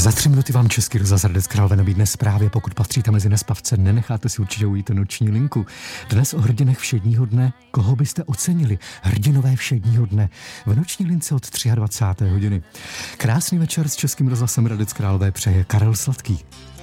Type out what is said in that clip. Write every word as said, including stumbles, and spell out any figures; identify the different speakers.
Speaker 1: Za tři minuty vám Český rozhlas Hradec Králové nabídne zprávy. Pokud patříte mezi nespavce, nenecháte si určitě ujít noční linku. Dnes o hrdinech všedního dne. Koho byste ocenili? Hrdinové všedního dne. V noční lince od dvacáté třetí hodiny. Krásný večer s Českým rozhlasem Hradec Králové přeje Karel Sladký.